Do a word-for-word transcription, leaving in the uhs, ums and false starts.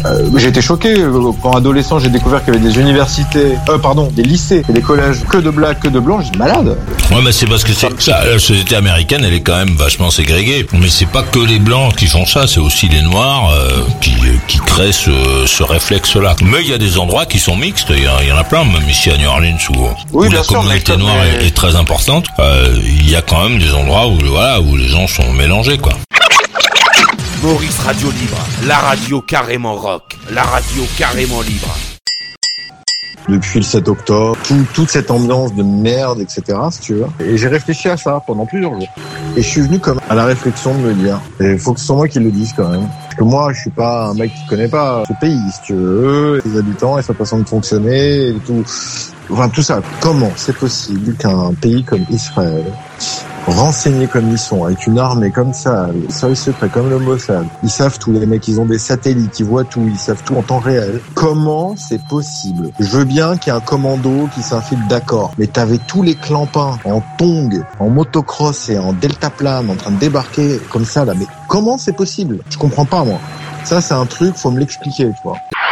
Euh, j'ai été choqué quand adolescent, j'ai découvert qu'il y avait des universités, euh, pardon, des lycées et des collèges que de blacks, que de blancs. J'ai dit malade. Ouais, mais c'est parce que c'est ça. La société américaine, elle est quand même vachement ségrégée. Mais c'est pas que les blancs qui font ça, c'est aussi les noirs euh, qui qui créent ce, ce réflexe-là. Mais il y a des endroits qui sont mixtes. Il y, a, il y en a plein, même ici à New Orleans où, oui, où la sûr, communauté noire mais... est, est très importante. Euh, il y a quand même des endroits où voilà où les gens sont mélangés, quoi. Maurice Radio Libre, la radio carrément rock, la radio carrément libre. Depuis le sept octobre, tout, toute cette ambiance de merde, et cetera, si tu veux. Et j'ai réfléchi à ça pendant plusieurs jours. Et je suis venu comme à la réflexion de me dire, il faut que ce soit moi qui le dise quand même. Parce que moi, je suis pas un mec qui connaît pas ce pays, si tu veux, les habitants et sa façon de fonctionner et tout. Enfin, tout ça. Comment c'est possible qu'un pays comme Israël, renseignés comme ils sont, avec une armée comme ça, les services secrets comme le Mossad, ils savent tout, les mecs, ils ont des satellites, ils voient tout, ils savent tout en temps réel. Comment c'est possible? Je veux bien qu'il y ait un commando qui s'infiltre, d'accord, mais t'avais tous les clampins en tongs, en motocross et en deltaplane en train de débarquer comme ça, là, mais comment c'est possible? Je comprends pas, moi. Ça, c'est un truc, faut me l'expliquer, tu vois.